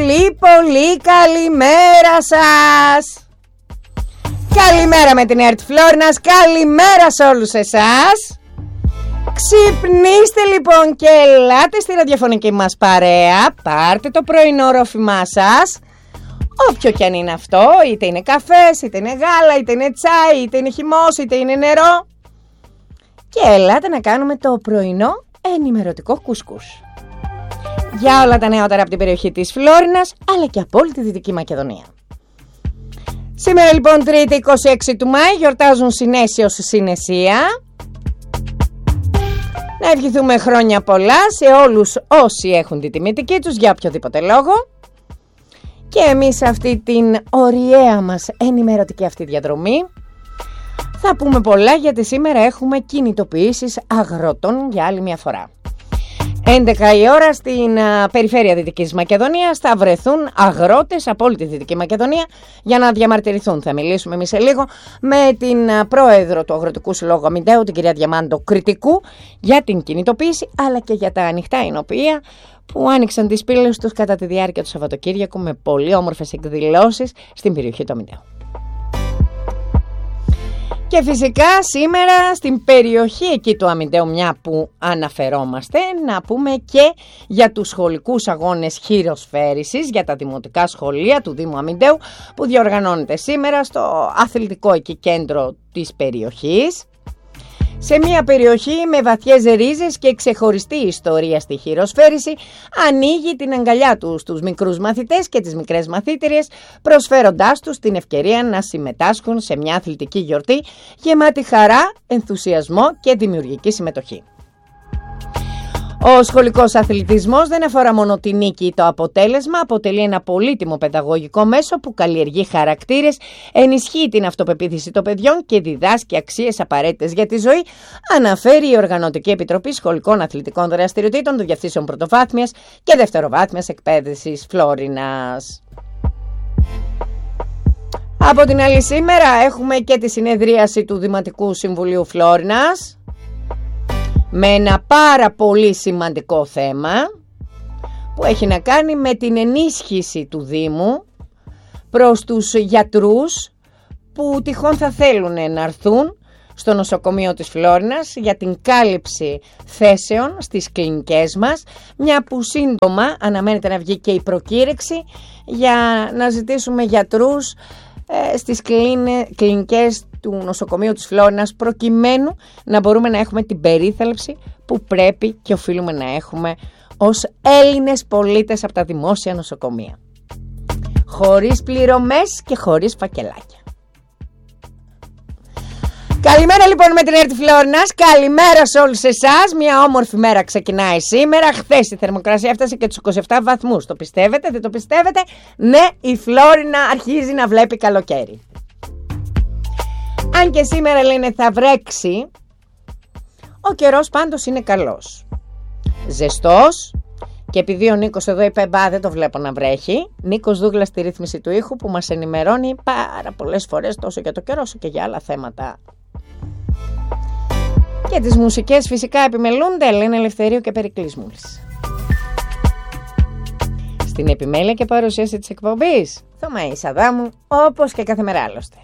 πολύ καλημέρα σας. Καλημέρα με την ΕΡΤ Φλόρινας, καλημέρα σε όλους εσάς. Ξυπνήστε λοιπόν και ελάτε στη ραδιοφωνική μας παρέα. Πάρτε το πρωινό ρόφημά σας, όποιο και αν είναι αυτό, είτε είναι καφές, είτε είναι γάλα, είτε είναι τσάι, είτε είναι χυμός, είτε είναι νερό. Και ελάτε να κάνουμε το πρωινό ενημερωτικό κουσκούς για όλα τα νεότερα από την περιοχή της Φλόρινας, αλλά και από όλη τη Δυτική Μακεδονία. Σήμερα λοιπόν 3η 26 του Μάη γιορτάζουν Συνέσιος Συνεσία. Να ευχηθούμε χρόνια πολλά σε όλους όσοι έχουν τη τιμητική τους για οποιοδήποτε λόγο. Και εμείς αυτή την ωριαία μας ενημερωτική αυτή διαδρομή θα πούμε πολλά, γιατί σήμερα έχουμε κινητοποιήσεις αγροτών για άλλη μια φορά. 11 η ώρα στην περιφέρεια Δυτικής Μακεδονίας θα βρεθούν αγρότες από όλη τη Δυτική Μακεδονία για να διαμαρτυρηθούν. Θα μιλήσουμε εμείς σε λίγο με την πρόεδρο του Αγροτικού Συλλόγου Αμυντέου, την κυρία Διαμάντο Κρητικού, για την κινητοποίηση αλλά και για τα ανοιχτά ενοπία που άνοιξαν τις πύλες τους κατά τη διάρκεια του Σαββατοκύριακου με πολύ όμορφες εκδηλώσεις στην περιοχή του Αμυντέου. Και φυσικά σήμερα στην περιοχή εκεί του Αμυντέου, μια που αναφερόμαστε, να πούμε και για τους σχολικούς αγώνες χειροσφαίρισης για τα δημοτικά σχολεία του Δήμου Αμυντέου που διοργανώνεται σήμερα στο αθλητικό εκεί κέντρο της περιοχής. Σε μια περιοχή με βαθιές ρίζες και ξεχωριστή ιστορία στη χειροσφαίριση, ανοίγει την αγκαλιά του στους μικρούς μαθητές και τις μικρές μαθήτριες, προσφέροντάς τους την ευκαιρία να συμμετάσχουν σε μια αθλητική γιορτή γεμάτη χαρά, ενθουσιασμό και δημιουργική συμμετοχή. Ο σχολικός αθλητισμός δεν αφορά μόνο τη νίκη ή το αποτέλεσμα, αποτελεί ένα πολύτιμο παιδαγωγικό μέσο που καλλιεργεί χαρακτήρες, ενισχύει την αυτοπεποίθηση των παιδιών και διδάσκει αξίες απαραίτητες για τη ζωή, αναφέρει η Οργανωτική Επιτροπή Σχολικών Αθλητικών Δραστηριοτήτων των Διευθύνσεων Πρωτοβάθμιας και Δευτεροβάθμιας Εκπαίδευσης Φλόρινας. Από την άλλη, σήμερα έχουμε και τη συνεδρίαση του Δημοτικού Συμβουλίου Φλόρινας με ένα πάρα πολύ σημαντικό θέμα που έχει να κάνει με την ενίσχυση του Δήμου προς τους γιατρούς που τυχόν θα θέλουν να έρθουν στο νοσοκομείο της Φλόρινας για την κάλυψη θέσεων στις κλινικές μας, μια που σύντομα αναμένεται να βγει και η προκήρυξη για να ζητήσουμε γιατρούς στις κλινικές του νοσοκομείου της Φλόρινας, προκειμένου να μπορούμε να έχουμε την περίθαλψη που πρέπει και οφείλουμε να έχουμε ως Έλληνες πολίτες από τα δημόσια νοσοκομεία, χωρίς πληρωμές και χωρίς φακελάκια. Καλημέρα λοιπόν με την ΕΡΤ Φλόρινας, καλημέρα σε όλους εσάς. Μια όμορφη μέρα ξεκινάει σήμερα. Χθες η θερμοκρασία έφτασε και τους 27 βαθμούς. Το πιστεύετε, δεν το πιστεύετε? Ναι, η Φλόρινα αρχίζει να βλέπει καλοκαίρι. Αν και σήμερα λένε θα βρέξει, ο καιρός πάντως είναι καλός, ζεστός. Και επειδή ο Νίκος εδώ είπε δεν το βλέπω να βρέχει, Νίκος Δούγλας στη ρύθμιση του ήχου που μας ενημερώνει πάρα πολλές φορές τόσο για το καιρό όσο και για άλλα θέματα. Και τις μουσικές φυσικά επιμελούνται Ελένα Ελευθερίου και Περικλής Μούλης. Στην επιμέλεια και παρουσίαση της εκπομπής Θωμαής Αδάμου, όπως και κάθε μέρα άλλωστε.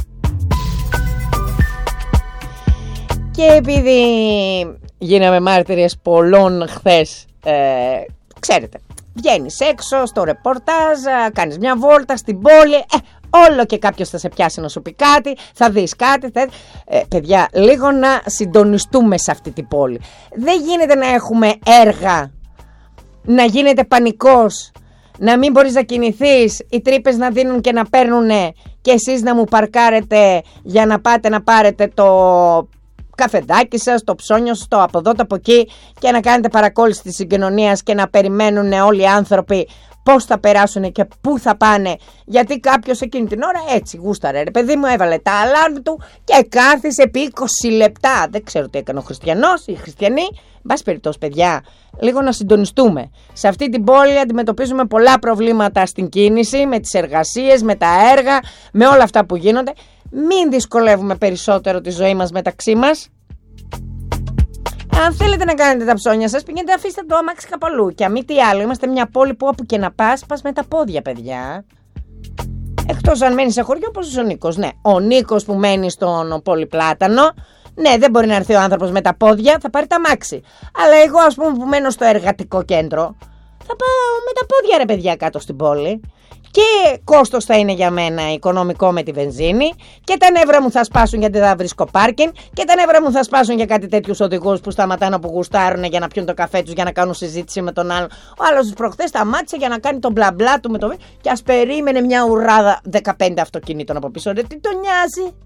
Και επειδή γίναμε μάρτυρες πολλών χθες, ξέρετε, βγαίνεις έξω στο ρεπορτάζ, κάνεις μια βόλτα στην πόλη, όλο και κάποιος θα σε πιάσει να σου πει κάτι, θα δεις κάτι. Παιδιά, λίγο να συντονιστούμε σε αυτή την πόλη. Δεν γίνεται να έχουμε έργα, να γίνεται πανικός, να μην μπορείς να κινηθείς, οι τρύπες να δίνουν και να παίρνουν και εσείς να μου παρκάρετε για να πάτε να πάρετε το καφεδάκι σας, το ψώνιο σας, το από εδώ, το από εκεί, και να κάνετε παρακόλληση της συγκοινωνίας και να περιμένουν όλοι οι άνθρωποι πώς θα περάσουν και πού θα πάνε, γιατί κάποιος εκείνη την ώρα έτσι γούσταρε, ρε παιδί μου, έβαλε τα αλάρμ του και κάθισε επί 20 λεπτά. Δεν ξέρω τι έκανε ο χριστιανός ή οι χριστιανοί. Εν πάση περιπτώσει, παιδιά, λίγο να συντονιστούμε. Σε αυτή την πόλη αντιμετωπίζουμε πολλά προβλήματα στην κίνηση, με τις εργασίες, με τα έργα, με όλα αυτά που γίνονται. Μην δυσκολεύουμε περισσότερο τη ζωή μας μεταξύ μας. Αν θέλετε να κάνετε τα ψώνια σας, πηγαίνετε, αφήστε το αμάξι κάπου αλλού. Και αν μη τι άλλο, είμαστε μια πόλη που όπου και να πας με τα πόδια, παιδιά. Εκτός αν μένει σε χωριό, όπως ο Νίκος. Ναι, ο Νίκος που μένει στον Πολυπλάτανο, ναι, δεν μπορεί να έρθει ο άνθρωπος με τα πόδια, θα πάρει τα αμάξι. Αλλά εγώ, ας πούμε, που μένω στο εργατικό κέντρο, θα πάω με τα πόδια, ρε παιδιά, κάτω στην πόλη. Και κόστος θα είναι για μένα οικονομικό με τη βενζίνη, και τα νεύρα μου θα σπάσουν γιατί δεν θα βρίσκω πάρκινγκ, και τα νεύρα μου θα σπάσουν για κάτι τέτοιους οδηγούς που σταματάνε που γουστάρουν για να πιούν το καφέ τους, για να κάνουν συζήτηση με τον άλλον. Ο άλλος προχθές σταμάτησε για να κάνει τον μπλα μπλα του με το και ας περίμενε μια ουράδα 15 αυτοκινήτων από πίσω. Ρε, τι τον νοιάζει.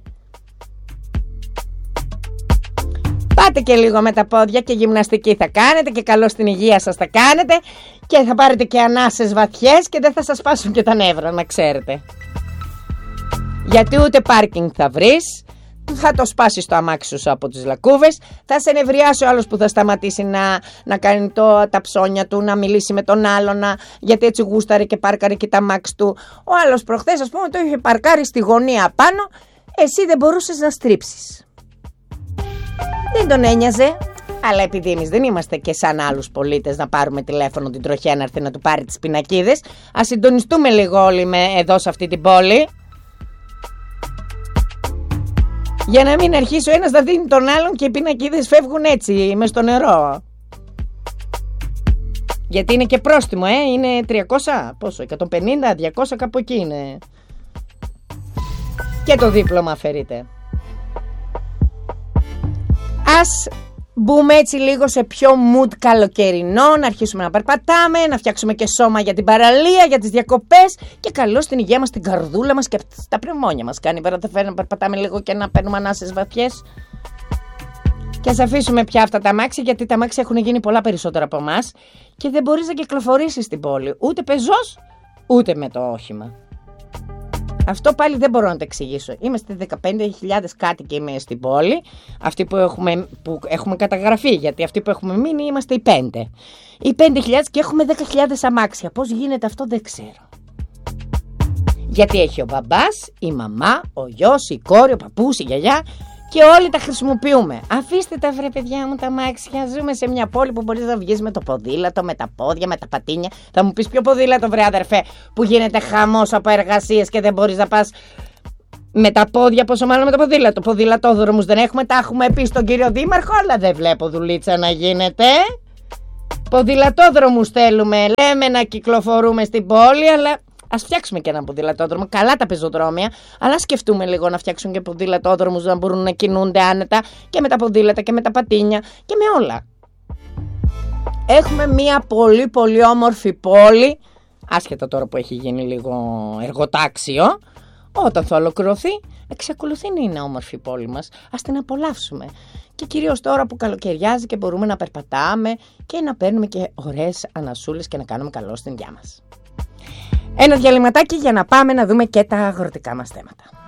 Πάτε και λίγο με τα πόδια και γυμναστική θα κάνετε και καλό στην υγεία σας θα κάνετε και θα πάρετε και ανάσες βαθιές και δεν θα σας σπάσουν και τα νεύρα, να ξέρετε. Γιατί ούτε πάρκινγκ θα βρεις, θα το σπάσεις το αμάξι σου από τις λακκούβες, θα σε νευριάσει ο άλλος που θα σταματήσει να κάνει τα ψώνια του, να μιλήσει με τον άλλον, γιατί έτσι γούσταρε και πάρκαρε και τα αμάξι του. Ο άλλος προχθές, ας πούμε, το είχε παρκάρει στη γωνία πάνω, εσύ δεν μπορούσες να στρίψεις. Δεν τον ένοιαζε, αλλά επειδή εμείς δεν είμαστε και σαν άλλους πολίτες να πάρουμε τηλέφωνο την τροχιά να έρθει να του πάρει τις πινακίδες, ας συντονιστούμε λίγο όλοι εδώ σε αυτή την πόλη, για να μην αρχίσει ο ένας να δίνει τον άλλον και οι πινακίδες φεύγουν έτσι μες στο νερό. Γιατί είναι και πρόστιμο, είναι 300, πόσο, 150, 200, κάπου εκεί είναι. Και το δίπλωμα αφαιρείται. Ας μπούμε έτσι λίγο σε πιο mood καλοκαιρινό, να αρχίσουμε να περπατάμε, να φτιάξουμε και σώμα για την παραλία, για τις διακοπές και καλό στην υγεία μας, την καρδούλα μας και τα πνευμόνια μας. Κάνει πέρα να περπατάμε λίγο και να παίρνουμε ανάσες βαθιές. Και ας αφήσουμε πια αυτά τα αμάξια, γιατί τα αμάξια έχουν γίνει πολλά περισσότερα από εμάς και δεν μπορείς να κυκλοφορήσεις στην πόλη, ούτε πεζός, ούτε με το όχημα. Αυτό πάλι δεν μπορώ να το εξηγήσω. Είμαστε 15.000 κάτοικοι στην πόλη, αυτοί που έχουμε καταγραφεί, γιατί αυτοί που έχουμε μείνει είμαστε οι 5. Οι 5.000 και έχουμε 10.000 αμάξια. Πώς γίνεται αυτό δεν ξέρω. Γιατί έχει ο μπαμπάς, η μαμά, ο γιος, η κόρη, ο παππούς, η γιαγιά και όλοι τα χρησιμοποιούμε. Αφήστε τα, βρε παιδιά μου, τα αμάξια. Ζούμε σε μια πόλη που μπορείς να βγεις με το ποδήλατο, με τα πόδια, με τα πατίνια. Θα μου πεις ποιο ποδήλατο, βρε αδερφέ, που γίνεται χαμός από εργασίες και δεν μπορείς να πας με τα πόδια, πόσο μάλλον με το ποδήλατο. Ποδηλατόδρομους δεν έχουμε, τα έχουμε πει στον κύριο Δήμαρχο, αλλά δεν βλέπω δουλίτσα να γίνεται. Ποδηλατόδρομους θέλουμε, λέμε να κυκλοφορούμε στην πόλη, αλλά ας φτιάξουμε και ένα ποδηλατόδρομο. Καλά τα πεζοδρόμια, αλλά σκεφτούμε λίγο να φτιάξουν και ποδηλατόδρομους να μπορούν να κινούνται άνετα και με τα ποδήλατα και με τα πατίνια και με όλα. Έχουμε μια πολύ πολύ όμορφη πόλη, άσχετα τώρα που έχει γίνει λίγο εργοτάξιο. Όταν θα ολοκληρωθεί, εξακολουθεί να είναι όμορφη η πόλη μας. Ας την απολαύσουμε. Και κυρίως τώρα που καλοκαιριάζει και μπορούμε να περπατάμε και να παίρνουμε και ωραίες ανασούλες και να κάνουμε καλό στην υγεία μας. Ένα διαλυματάκι για να πάμε να δούμε και τα αγροτικά μας θέματα.